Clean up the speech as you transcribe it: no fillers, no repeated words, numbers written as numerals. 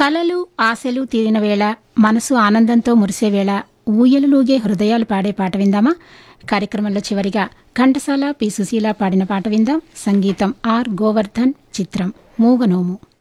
కలలు ఆశలు తీరిన వేళ, మనసు ఆనందంతో మురిసే వేళ, ఊయలులూగే హృదయాలు పాడే పాట విందామా? కార్యక్రమంలో చివరిగా ఘంటసాల పి సుశీల పాడిన పాట విందాం. సంగీతం ఆర్ గోవర్ధన్, చిత్రం మూగనోము.